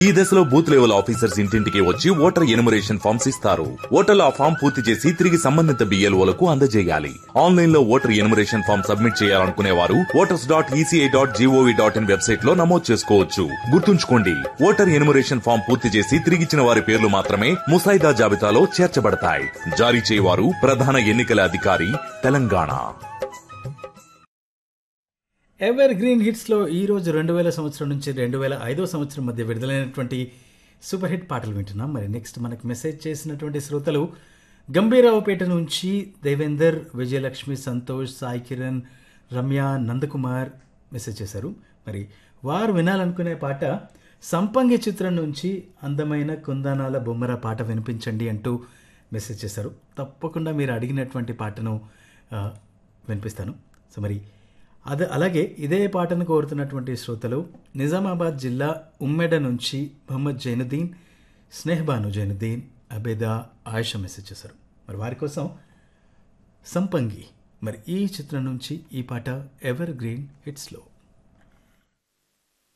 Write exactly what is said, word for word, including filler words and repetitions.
ఈ దశలో booth level officers ఇంటింటికి వచ్చి ఓటర్ ఎనుమరేషన్ ఫామ్స్ ఇస్తారు. ఓటర్లు ఆ ఫామ్ పూర్తి చేసి తిరిగి సంబంధిత బిఎల్ఓలకు అందజేయాలి. ఆన్లైన్ లో ఓటర్ ఎనుమరేషన్ ఫామ్ సబ్మిట్ చేయాలనుకునే వారు voters dot ECI dot GOV dot in website లో నమోదు చేసుకోవచ్చు. గుర్తుంచుకోండి, ఓటర్ ఎనుమరేషన్ ఫామ్ పూర్తి చేసి తిరిగిచ్చిన వారి పేర్లు మాత్రమే ముసాయిదా జాబితాలో చేర్చబడతాయి. జారీ చేయవారు ప్రధాన ఎన్నికల అధికారి, తెలంగాణ. ఎవర్ గ్రీన్ హిట్స్లో ఈరోజు రెండు వేల సంవత్సరం నుంచి రెండు వేల ఐదో సంవత్సరం మధ్య విడుదలైనటువంటి సూపర్ హిట్ పాటలు వింటున్నాం. మరి నెక్స్ట్ మనకు మెసేజ్ చేసినటువంటి శ్రోతలు గంభీరావుపేట నుంచి దేవేందర్, విజయలక్ష్మి, సంతోష్, సాయి కిరణ్, రమ్య, నందకుమార్ మెసేజ్ చేశారు. మరి వారు వినాలనుకునే పాట సంపంగి చిత్రం నుంచి అందమైన కుందనాల బొమ్మర పాట వినిపించండి అంటూ మెసేజ్ చేశారు. తప్పకుండా మీరు అడిగినటువంటి పాటను వినిపిస్తాను. సో మరి అదే అలాగే ఇదే పాటను కోరుతున్నటువంటి శ్రోతలు నిజామాబాద్ జిల్లా ఉమ్మెడ నుంచి మహమ్మద్ జైనుద్దీన్, స్నేహబాను జైనుద్దీన్, అబేదా, ఆయిషా మెసేజ్ చేశారు. మరి వారి కోసం సంపంగి మరి ఈ చిత్రం నుంచి ఈ పాట ఎవర్ గ్రీన్ హిట్స్లో.